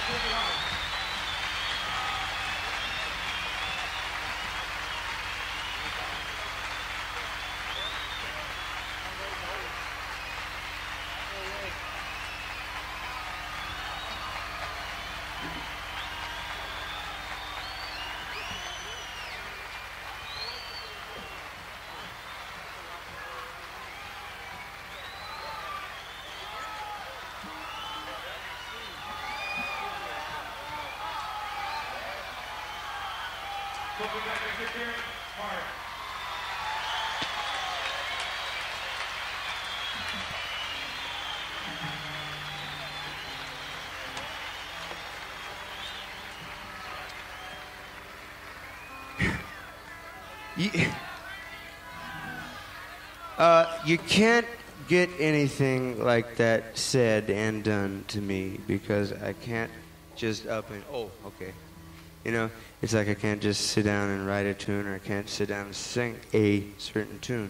You can't get anything like that said and done to me because I can't just up and, oh, okay. You know, it's like I can't just sit down and write a tune, or I can't sit down and sing a certain tune.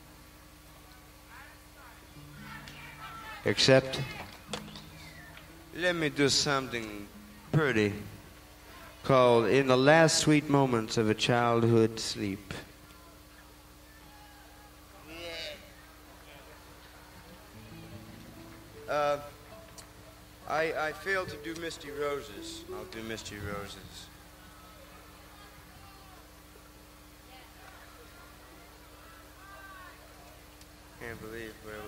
Except, let me do something pretty called In the Last Sweet Moments of a Childhood Sleep. I failed to do Misty Roses. I'll do Misty Roses. Can't believe where